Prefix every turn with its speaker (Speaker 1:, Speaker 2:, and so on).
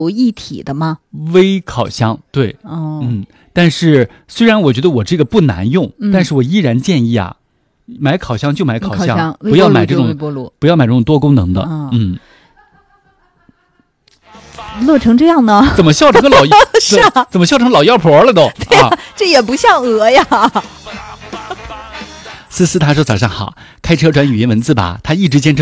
Speaker 1: 一体的吗？
Speaker 2: 微烤箱，对，
Speaker 1: 哦，
Speaker 2: 但是虽然我觉得我这个不难用，但是我依然建议啊，买烤箱就买烤箱，不要买这种
Speaker 1: 微波炉，
Speaker 2: 不要买这种多功能的。
Speaker 1: 乐成这样呢？
Speaker 2: 怎么笑成个老
Speaker 1: 是啊？
Speaker 2: 怎么笑成老妖婆了都？
Speaker 1: 对呀，这也不像鹅呀。
Speaker 2: 思思他说早上好，开车转语音文字吧，他一直坚持